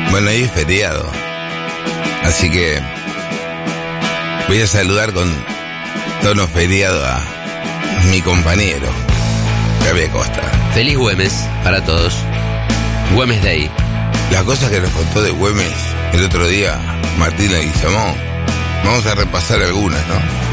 Bueno, hoy es feriado, así que voy a saludar con tono feriado a mi compañero, Gaby Acosta. Feliz Güemes para todos. Güemes Day. Las cosas que nos contó de Güemes el otro día Martín Leguizamón, vamos a repasar algunas, ¿no?